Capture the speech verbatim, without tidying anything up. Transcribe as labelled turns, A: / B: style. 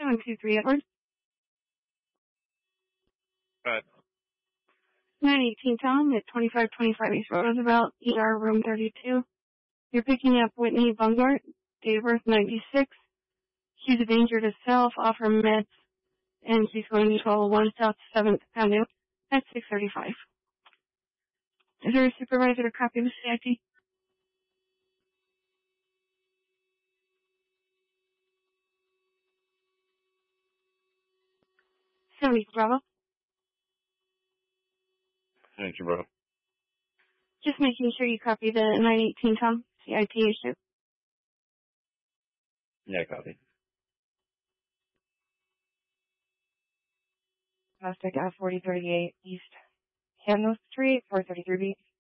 A: seven two three Edward.
B: Right.
A: nine eighteen Tom at twenty-five twenty-five East Roosevelt, E R room thirty-two. You're picking up Whitney Bungart, date of birth ninety-six. She's a danger to self, off her meds, and she's going to twelve oh one South seventh Avenue at six thirty-five. Is there a supervisor a copy of the C I T? seventy Bravo.
B: Thank you, bro.
A: Just making sure you copy the nine eighteen Tom C I T issue.
B: Yeah, copy.
C: Domestic F forty thirty-eight East Hanno Street, four thirty-three B.